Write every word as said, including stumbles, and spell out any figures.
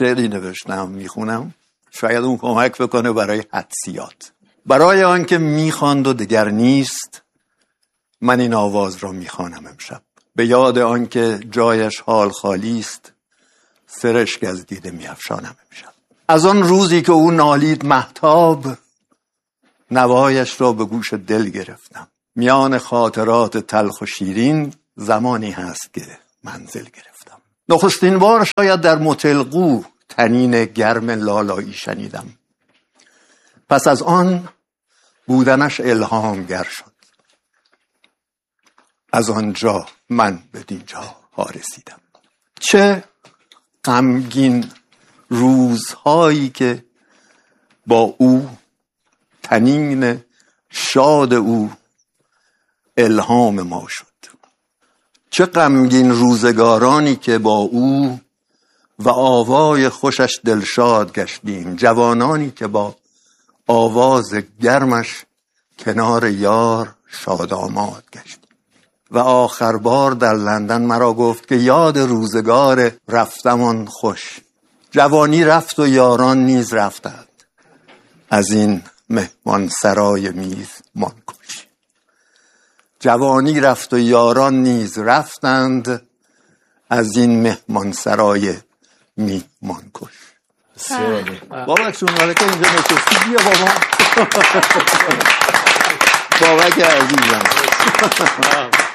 شعری نوشتم میخونم، شاید اون کمک بکنه برای حدسیات. برای آنکه میخواند و دگر نیست، من این آواز را میخوانم امشب. به یاد آنکه جایش حال خالی است، سرشک از دیده میافشانم امشب. از آن روزی که او نالید مهتاب، نوایش را به گوش دل گرفتم. میان خاطرات تلخ و شیرین، زمانی هست که منزل گرفتم. نخستین بار شاید در متلقو تنین گرم لالایی شنیدم. پس از آن بودنش الهام گر شد. از آنجا من بدینجا ها رسیدم. چه غمگین روزهایی که با او، تنین شاد او الهام ما شد. چه غمگین روزگارانی که با او و آوای خوشش دلشاد گشتیم. جوانانی که با آواز گرمش کنار یار شاداماد گشتیم. و آخر بار در لندن مرا گفت که یاد روزگار رفتمان خوش. جوانی رفت و یاران نیز رفتند، از این مهمان سرای میز مانکش. جوانی رفت و یاران نیز رفتند، از این مهمان سرای میهمان کش. بابا چون که اینجا نشستی بیا بابا. بابا که عزیزم